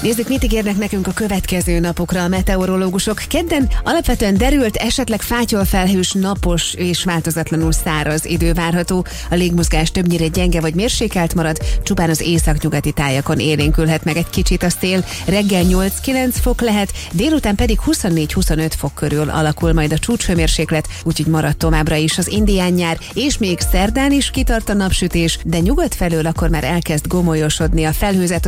Nézzük, mit ígérnek nekünk a következő napokra a meteorológusok. Kedden alapvetően derült, esetleg fátyolfelhős, napos és változatlanul száraz idő várható. A légmozgás többnyire gyenge vagy mérsékelt marad, csupán az északnyugati tájakon élénkülhet meg egy kicsit a szél. Reggel 8-9 fok lehet, délután pedig 24-25 fok körül alakul majd a csúcshőmérséklet, úgyhogy marad továbbra is az indián nyár, és még szerdán is kitart a napsütés, de nyugat felől akkor már elkezd gomolyosodni a felhőzet.